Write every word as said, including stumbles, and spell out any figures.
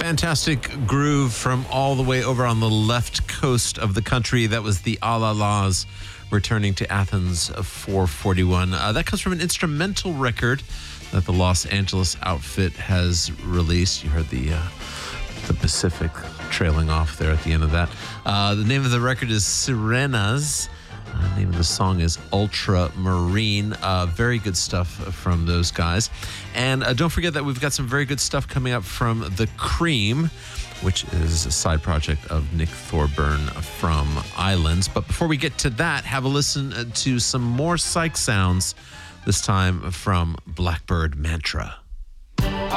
Fantastic groove from all the way over on the left coast of the country. That was the A La Las returning to Athens four forty-one. Uh, that comes from an instrumental record that the Los Angeles outfit has released. You heard the uh, the Pacific trailing off there at the end of that. Uh, the name of the record is Sirenas. Uh, the name of the song is Ultramarine. Uh, very good stuff from those guys. And uh, don't forget that we've got some very good stuff coming up from The Cream, which is a side project of Nick Thorburn from Islands. But before we get to that, have a listen to some more psych sounds, this time from Blackbird Mantra.